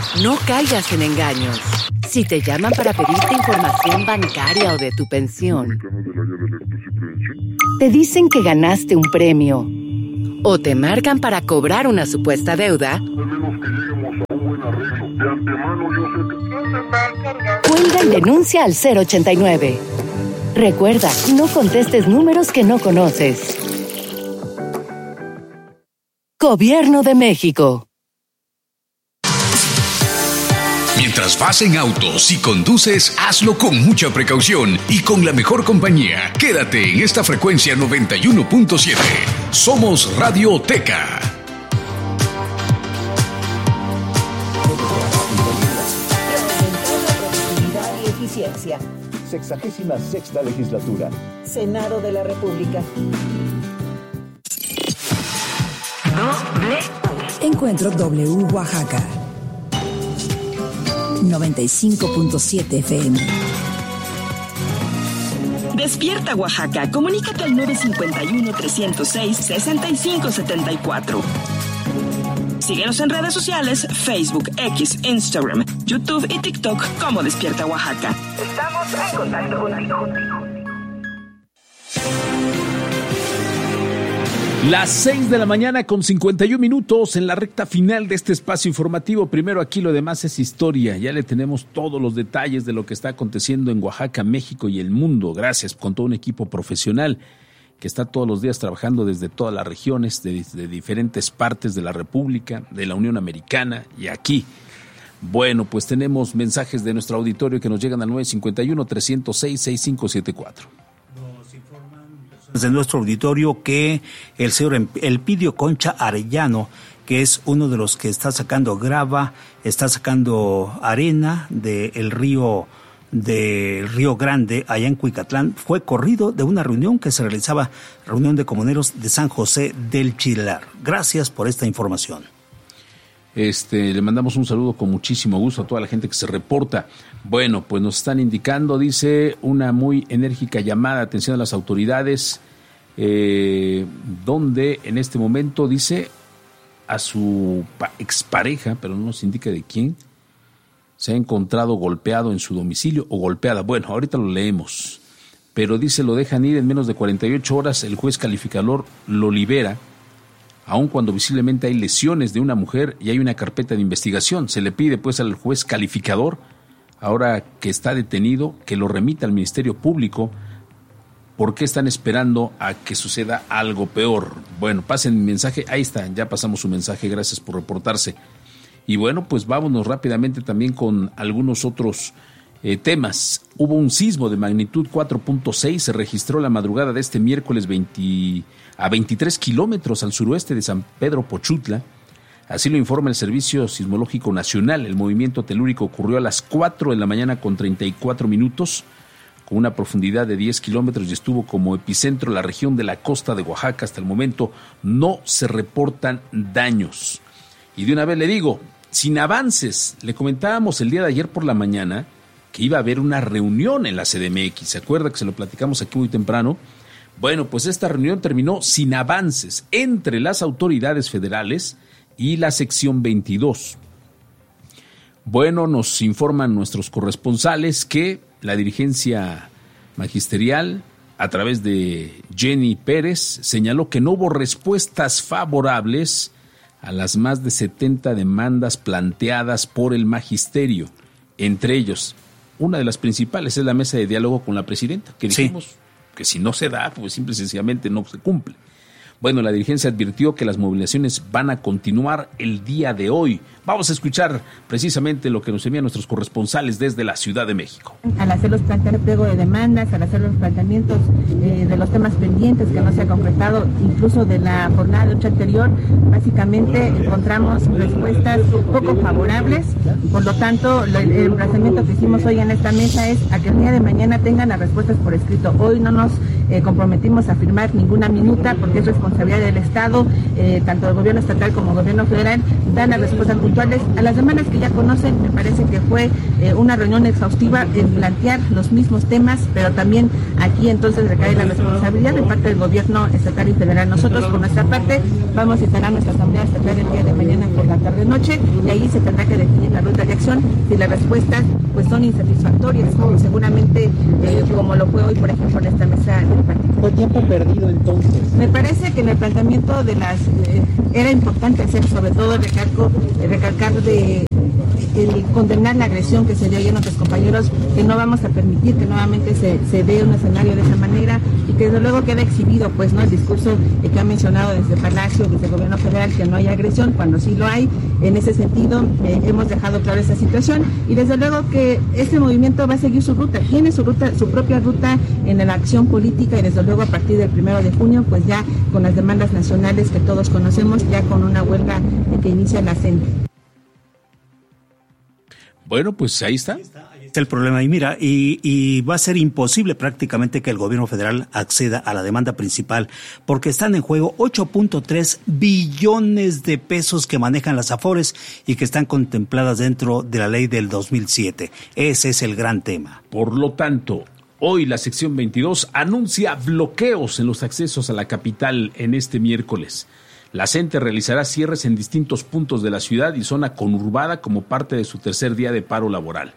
No caigas en engaños. Si te llaman para pedirte información bancaria o de tu pensión, te dicen que ganaste un premio o te marcan para cobrar una supuesta deuda, cuelga y denuncia al 089. Recuerda, no contestes números que no conoces. Gobierno de México. Mientras vas en auto, si conduces, hazlo con mucha precaución y con la mejor compañía. Quédate en esta frecuencia 91.7. Somos Radioteca. Y eficiencia. 66ª legislatura. Senado de la República. Encuentro W Oaxaca. 95.7 FM. Despierta Oaxaca. Comunícate al 951-306-6574. Síguenos en redes sociales, Facebook, X, Instagram, YouTube y TikTok como Despierta Oaxaca. Estamos en contacto contigo. Las 6 de la mañana con 51 minutos en la recta final de este espacio informativo. Primero aquí, lo demás es historia. Ya le tenemos todos los detalles de lo que está aconteciendo en Oaxaca, México y el mundo. Gracias con todo un equipo profesional que está todos los días trabajando desde todas las regiones, de diferentes partes de la República, de la Unión Americana y aquí. Bueno, pues tenemos mensajes de nuestro auditorio que nos llegan al 951-306-6574. De nuestro auditorio que el señor Elpidio Concha Arellano, que es uno de los que está sacando grava, está sacando arena del río Grande, allá en Cuicatlán, fue corrido de una reunión que se realizaba, reunión de comuneros de San José del Chilar. Gracias por esta información. Le mandamos un saludo con muchísimo gusto a toda la gente que se reporta. Bueno, pues nos están indicando, dice, una muy enérgica llamada de atención a las autoridades, donde en este momento, dice, a su expareja, pero no nos indica de quién, se ha encontrado golpeado en su domicilio o golpeada. Bueno, ahorita lo leemos, pero dice, lo dejan ir en menos de 48 horas, el juez calificador lo libera, aun cuando visiblemente hay lesiones de una mujer y hay una carpeta de investigación. Se le pide pues al juez calificador, ahora que está detenido, que lo remita al Ministerio Público. ¿Por qué están esperando a que suceda algo peor? Bueno, pasen mi mensaje, ahí está, ya pasamos su mensaje, gracias por reportarse. Y bueno, pues vámonos rápidamente también con algunos otros temas. Hubo un sismo de magnitud 4.6, se registró la madrugada de este miércoles a 23 kilómetros al suroeste de San Pedro Pochutla. Así lo informa el Servicio Sismológico Nacional. El movimiento telúrico ocurrió a las 4 de la mañana con 34 minutos, con una profundidad de 10 kilómetros y estuvo como epicentro la región de la costa de Oaxaca. Hasta el momento no se reportan daños. Y de una vez le digo, sin avances, le comentábamos el día de ayer por la mañana que iba a haber una reunión en la CDMX. ¿Se acuerda que se lo platicamos aquí muy temprano? Bueno, pues esta reunión terminó sin avances entre las autoridades federales y la sección 22. Bueno, nos informan nuestros corresponsales que la dirigencia magisterial, a través de Jenny Pérez, señaló que no hubo respuestas favorables a las más de 70 demandas planteadas por el magisterio. Entre ellos, una de las principales es la mesa de diálogo con la presidenta, que dijimos que si no se da, pues simple y sencillamente no se cumple. Bueno, la dirigencia advirtió que las movilizaciones van a continuar el día de hoy. Vamos a escuchar precisamente lo que nos envían nuestros corresponsales desde la Ciudad de México. Al hacer los planteamientos de demandas, al hacer los planteamientos de los temas pendientes que no se ha concretado, incluso de la jornada de noche anterior, básicamente encontramos respuestas poco favorables. Por lo tanto, el emplazamiento que hicimos hoy en esta mesa es a que el día de mañana tengan las respuestas por escrito. Hoy no nos comprometimos a firmar ninguna minuta porque es responsabilidad del Estado, tanto del gobierno estatal como del gobierno federal, dar las respuestas puntuales a las demandas que ya conocen. Me parece que fue una reunión exhaustiva en plantear los mismos temas, pero también aquí entonces recae la responsabilidad de parte del gobierno estatal y federal. Nosotros por nuestra parte vamos a instalar nuestra asamblea estatal el día de mañana por la tarde-noche y ahí se tendrá que definir la ruta de acción. Si las respuestas pues son insatisfactorias, como seguramente como lo fue hoy, por ejemplo, en esta mesa del partido. ¿Fue tiempo perdido entonces? Me parece que en el planteamiento de las era importante hacer, sobre todo recalcar de el condenar la agresión que se dio ayer a nuestros compañeros, que no vamos a permitir que nuevamente se dé un escenario de esa manera y que desde luego queda exhibido pues no el discurso que ha mencionado desde Palacio, desde el gobierno federal, que no hay agresión, cuando sí lo hay. En ese sentido hemos dejado clara esa situación y desde luego que este movimiento va a seguir su ruta, tiene su propia ruta en la acción política y desde luego a partir del 1 de junio pues ya con las demandas nacionales que todos conocemos, ya con una huelga que inicia la CENTE. Bueno, pues ahí está. Ahí está el problema. Y mira, y va a ser imposible prácticamente que el gobierno federal acceda a la demanda principal porque están en juego 8.3 billones de pesos que manejan las Afores y que están contempladas dentro de la ley del 2007. Ese es el gran tema. Por lo tanto, hoy la sección 22 anuncia bloqueos en los accesos a la capital en este miércoles. La CENTE realizará cierres en distintos puntos de la ciudad y zona conurbada como parte de su tercer día de paro laboral.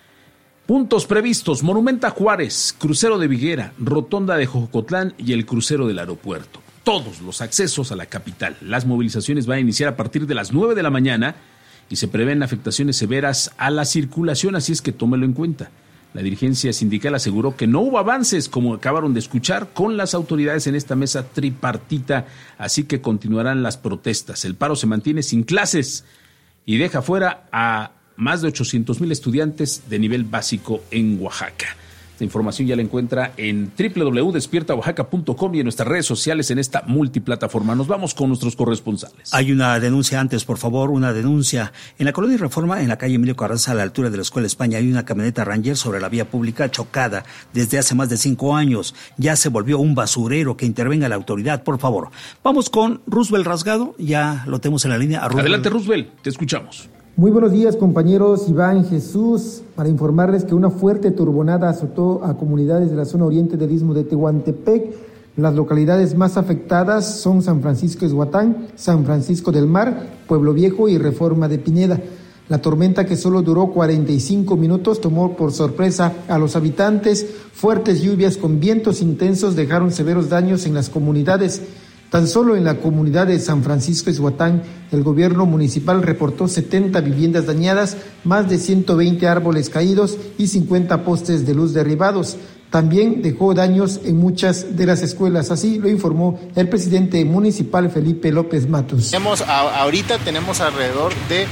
Puntos previstos: Monumenta Juárez, Crucero de Viguera, Rotonda de Jojocotlán y el crucero del aeropuerto. Todos los accesos a la capital. Las movilizaciones van a iniciar a partir de las 9 de la mañana y se prevén afectaciones severas a la circulación, así es que tómelo en cuenta. La dirigencia sindical aseguró que no hubo avances, como acabaron de escuchar, con las autoridades en esta mesa tripartita, así que continuarán las protestas. El paro se mantiene sin clases y deja fuera a más de 800,000 estudiantes de nivel básico en Oaxaca. Esta información ya la encuentra en www.despiertaoaxaca.com y en nuestras redes sociales en esta multiplataforma. Nos vamos con nuestros corresponsales. Hay una denuncia antes, por favor, una denuncia. En la colonia Reforma, en la calle Emilio Carranza, a la altura de la Escuela España, hay una camioneta Ranger sobre la vía pública chocada desde hace más de 5 años. Ya se volvió un basurero. Que intervenga la autoridad, por favor. Vamos con Roosevelt Rasgado, ya lo tenemos en la línea. Adelante, Roosevelt, te escuchamos. Muy buenos días, compañeros. Iván, Jesús, para informarles que una fuerte turbonada azotó a comunidades de la zona oriente del istmo de Tehuantepec. Las localidades más afectadas son San Francisco Eshuatán, San Francisco del Mar, Pueblo Viejo y Reforma de Pineda. La tormenta, que solo duró 45 minutos, tomó por sorpresa a los habitantes. Fuertes lluvias con vientos intensos dejaron severos daños en las comunidades. Tan solo en la comunidad de San Francisco Eshuatán, el gobierno municipal reportó 70 viviendas dañadas, más de 120 árboles caídos y 50 postes de luz derribados. También dejó daños en muchas de las escuelas, así lo informó el presidente municipal Felipe López Matus. Ahorita tenemos alrededor de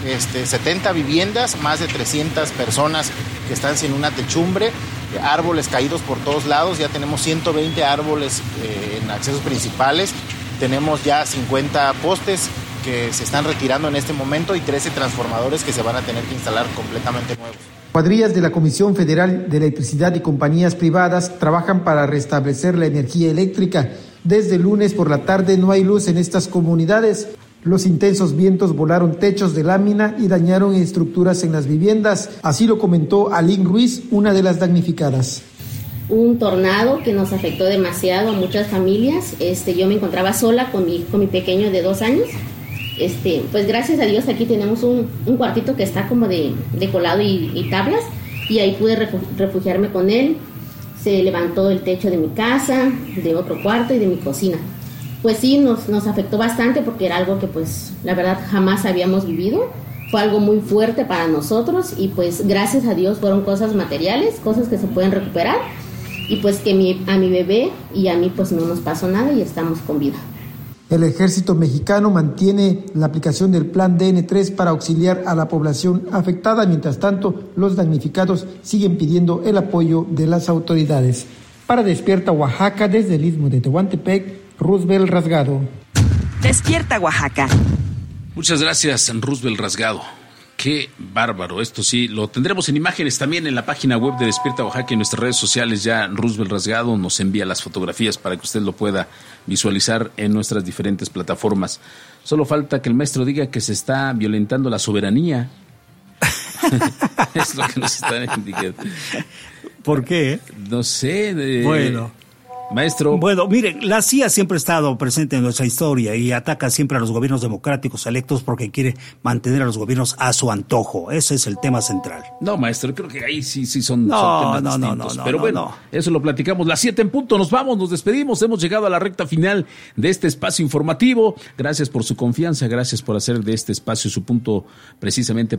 70 viviendas, más de 300 personas que están sin una techumbre, árboles caídos por todos lados. Ya tenemos 120 árboles en accesos principales, tenemos ya 50 postes que se están retirando en este momento y 13 transformadores que se van a tener que instalar completamente nuevos. Cuadrillas de la Comisión Federal de Electricidad y compañías privadas trabajan para restablecer la energía eléctrica. Desde el lunes por la tarde no hay luz en estas comunidades. Los intensos vientos volaron techos de lámina y dañaron estructuras en las viviendas. Así lo comentó Aline Ruiz, una de las damnificadas. Un tornado que nos afectó demasiado a muchas familias. Yo me encontraba sola con mi pequeño de 2 años. Pues gracias a Dios aquí tenemos un cuartito que está como de colado y tablas, y ahí pude refugiarme con él. Se levantó el techo de mi casa, de otro cuarto y de mi cocina. Pues sí, nos afectó bastante porque era algo que pues la verdad jamás habíamos vivido. Fue algo muy fuerte para nosotros y pues gracias a Dios fueron cosas materiales, cosas que se pueden recuperar, y pues que a mi bebé y a mí pues no nos pasó nada y estamos con vida. El ejército mexicano mantiene la aplicación del plan DN3 para auxiliar a la población afectada. Mientras tanto, los damnificados siguen pidiendo el apoyo de las autoridades. Para Despierta Oaxaca, desde el istmo de Tehuantepec, Roosevelt Rasgado. Despierta Oaxaca. Muchas gracias, Roosevelt Rasgado. Qué bárbaro, esto sí, lo tendremos en imágenes también en la página web de Despierta Oaxaca y en nuestras redes sociales. Ya Roosevelt Rasgado nos envía las fotografías para que usted lo pueda visualizar en nuestras diferentes plataformas. Solo falta que el maestro diga que se está violentando la soberanía. Es lo que nos están indicando. ¿Por qué? No sé. Bueno. Maestro. Bueno, miren, la CIA siempre ha estado presente en nuestra historia y ataca siempre a los gobiernos democráticos electos porque quiere mantener a los gobiernos a su antojo. Ese es el tema central. No, maestro, creo que ahí sí son temas distintos. Pero bueno, eso lo platicamos. Las 7 en punto, nos vamos, nos despedimos. Hemos llegado a la recta final de este espacio informativo. Gracias por su confianza, gracias por hacer de este espacio su punto precisamente